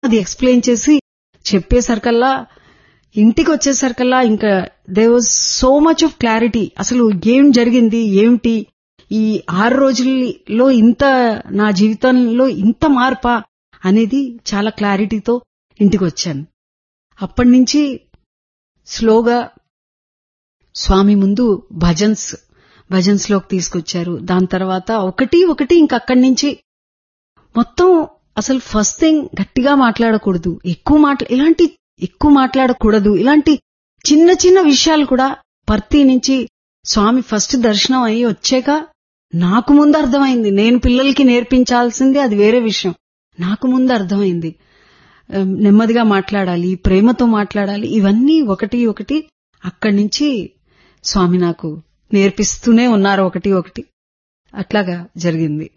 అది ఎక్స్ప్లెయిన్ చేసి చెప్పేసరికల్లా ఇంటికి వచ్చేసరికల్లా ఇంకా there was so much of clarity. అసలు ఏం జరిగింది, ఏమిటి, ఈ 6 రోజుల్లో ఇంత నా జీవితంలో ఇంత మార్పా అనేది చాలా క్లారిటీతో ఇంటికి వచ్చాను. అప్పటి నుంచి స్లోగా స్వామి ముందు భజన్స్ లోకి తీసుకొచ్చారు. దాని తర్వాత ఒకటి ఇంకక్కడి నుంచి మొత్తం అసలు ఫస్ట్ థింగ్ గట్టిగా మాట్లాడకూడదు, ఎక్కువ మాట్లాడకూడదు. ఇలాంటి చిన్న చిన్న విషయాలు కూడా పర్తి నుంచి స్వామి ఫస్ట్ దర్శనం అయ్యి వచ్చాక నాకు ముందు అర్థమైంది. నేను పిల్లలకి నేర్పించాల్సింది అది వేరే విషయం. నాకు ముందు అర్థమైంది నెమ్మదిగా మాట్లాడాలి, ప్రేమతో మాట్లాడాలి. ఇవన్నీ ఒకటి అక్కడి నుంచి స్వామి నాకు నేర్పిస్తూనే ఉన్నారు ఒకటి. అట్లాగా జరిగింది.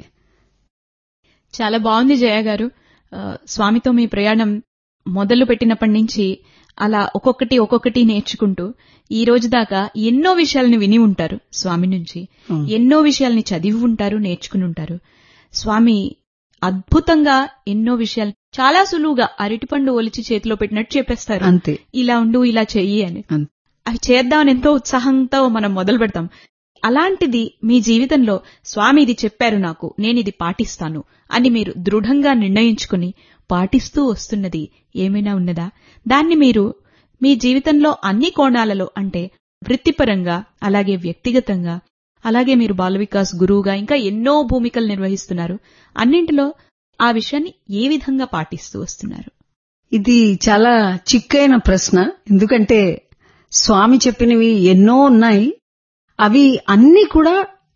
చాలా బాగుంది జయ గారు. స్వామితో మీ ప్రయాణం మొదలు పెట్టినప్పటి నుంచి అలా ఒక్కొక్కటి నేర్చుకుంటూ ఈ రోజు దాకా ఎన్నో విషయాల్ని విని ఉంటారు స్వామి నుంచి, ఎన్నో విషయాల్ని చదివి ఉంటారు, నేర్చుకుని ఉంటారు. స్వామి అద్భుతంగా ఎన్నో విషయాలు చాలా సులువుగా అరటిపండు ఒలిచి చేతిలో పెట్టినట్టు చెప్పేస్తారు. అంతే, ఇలా ఉండు, ఇలా చెయ్యి అని. అవి చేద్దామని ఎంతో ఉత్సాహంతో మనం మొదలు పెడతాం. అలాంటిది మీ జీవితంలో స్వామి ఇది చెప్పారు నాకు, నేనిది పాటిస్తాను అని మీరు దృఢంగా నిర్ణయించుకుని పాటిస్తూ వస్తున్నది ఏమైనా ఉన్నదా? దాన్ని మీరు మీ జీవితంలో అన్ని కోణాలలో, అంటే వృత్తిపరంగా, అలాగే వ్యక్తిగతంగా, అలాగే మీరు బాల వికాస్ గురువుగా ఇంకా ఎన్నో భూమికలు నిర్వహిస్తున్నారు, అన్నింటిలో ఆ విషయాన్ని ఏ విధంగా పాటిస్తూ వస్తున్నారు? ఇది చాలా చిక్కైన ప్రశ్న. ఎందుకంటే స్వామి చెప్పినవి ఎన్నో ఉన్నాయి. అవి అన్ని కూడా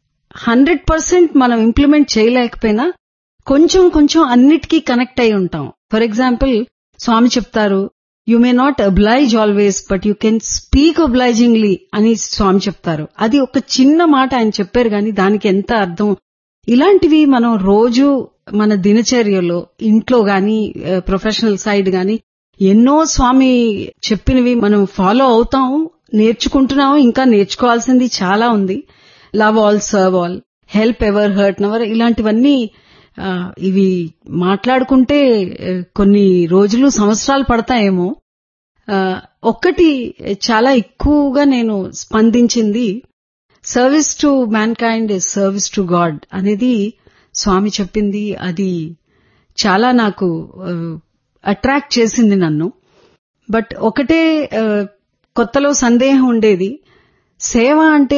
100% మనం ఇంప్లిమెంట్ చేయలేకపోయినా కొంచెం అన్నిటికీ కనెక్ట్ అయి ఉంటాం. ఫర్ ఎగ్జాంపుల్, స్వామి చెప్తారు, you may not oblige always but you can speak obligingly అని స్వామి చెప్తారు. అది ఒక చిన్న మాట ఆయన చెప్పారు గాని దానికి ఎంత అర్థం. ఇలాంటివి మనం రోజు మన దినచర్యలో, ఇంట్లో గాని, ప్రొఫెషనల్ సైడ్ గాని ఎన్నో స్వామి చెప్పినవి మనం ఫాలో అవుతాం, నేర్చుకుంటున్నాము. ఇంకా నేర్చుకోవాల్సింది చాలా ఉంది. Love all, serve all, help ever, hurt never, ఇలాంటివన్నీ ఇవి మాట్లాడుకుంటే కొన్ని రోజులు, సంవత్సరాలు పడతాయేమో. ఒక్కటి చాలా ఎక్కువగా నేను స్పందించింది, service to man kind is service to God అనేది స్వామి చెప్పింది. అది చాలా నాకు అట్రాక్ట్ చేసింది నన్ను. బట్ ఒకటే కొత్తలో సందేహం ఉండేది, సేవ అంటే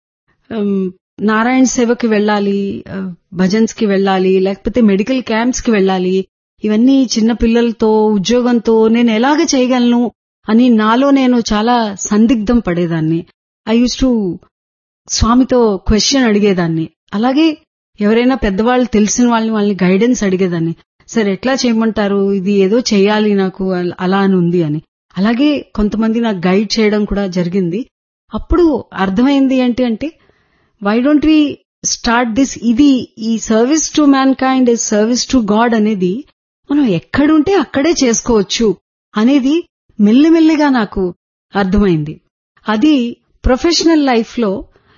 నారాయణ సేవకి వెళ్ళాలి, భజన్స్ కి వెళ్ళాలి, లేకపోతే మెడికల్ క్యాంప్స్ కి వెళ్ళాలి, ఇవన్నీ చిన్న పిల్లలతో, ఉద్యోగంతో నేను ఎలాగ చేయగలను అని నాలో నేను చాలా సందిగ్ధం పడేదాన్ని. ఐ యూస్ టు స్వామితో క్వశ్చన్ అడిగేదాన్ని. అలాగే ఎవరైనా పెద్దవాళ్ళు, తెలిసిన వాళ్ళని గైడెన్స్ అడిగేదాన్ని. సరే ఎట్లా చేయమంటారు, ఇది ఏదో చేయాలి నాకు అలా అని ఉంది అని. అలాగే కొంతమంది నాకు గైడ్ చేయడం కూడా జరిగింది. అప్పుడు అర్థమైంది ఏంటి అంటే, why don't we start this, ఇది ఈ service to man kind is service to God అనేది మనం ఎక్కడుంటే అక్కడే చేసుకోవచ్చు అనేది మెల్లిమెల్లిగా నాకు అర్థమైంది. అది ప్రొఫెషనల్ లైఫ్ లో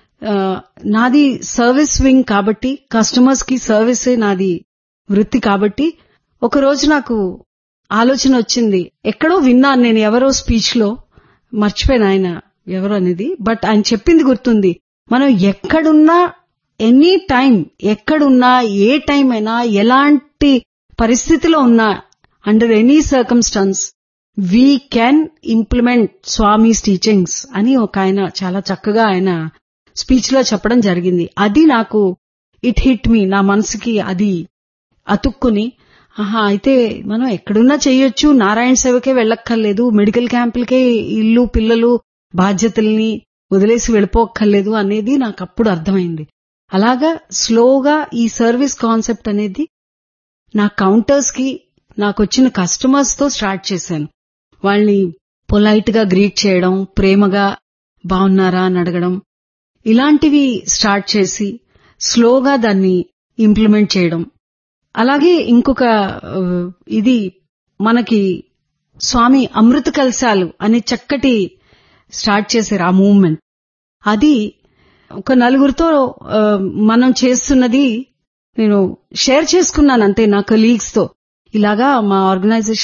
నాది సర్వీస్ వింగ్ కాబట్టి, కస్టమర్స్ కి సర్వీసే నాది వృత్తి కాబట్టి, ఒకరోజు నాకు ఆలోచన వచ్చింది. ఎక్కడో విన్నాను నేను, ఎవరో స్పీచ్ లో, మర్చిపోయాను ఆయన ఎవరో అనేది, బట్ ఆయన చెప్పింది గుర్తుంది. మనం ఎక్కడున్నా, ఎనీ టైం, ఎక్కడున్నా, ఏ టైం అయినా, ఎలాంటి పరిస్థితిలో ఉన్నా, under any circumstances we can implement Swami's teachings అని ఒక ఆయన చాలా చక్కగా ఆయన స్పీచ్ లో చెప్పడం జరిగింది. అది నాకు ఇట్ హిట్ మీ, నా మనసుకి అది అతుక్కుని, అయితే మనం ఎక్కడున్నా చేయొచ్చు, నారాయణ సేవకే వెళ్ళక్కర్లేదు, మెడికల్ క్యాంపులకే ఇల్లు, పిల్లలు, బాధ్యతల్ని వదిలేసి వెళ్ళిపోక్కర్లేదు అనేది నాకు అప్పుడు అర్థమైంది. అలాగా స్లోగా ఈ సర్వీస్ కాన్సెప్ట్ అనేది నా కౌంటర్స్ కి, నాకొచ్చిన కస్టమర్స్ తో స్టార్ట్ చేశాను. వాళ్ళని పొలైట్ గా గ్రీట్ చేయడం, ప్రేమగా బాగున్నారా అని అడగడం, ఇలాంటివి స్టార్ట్ చేసి స్లోగా దాన్ని ఇంప్లిమెంట్ చేయడం. అలాగే ఇంకొక ఇది మనకి స్వామి అమృత కలశాలు అనే చక్కటి స్టార్ట్ చేశారు ఆ మూవ్మెంట్. అది ఒక నలుగురితో మనం చేస్తున్నది నేను షేర్ చేసుకున్నాను అంతే, నా కలీగ్స్ తో. ఇలాగా మా ఆర్గనైజేషన్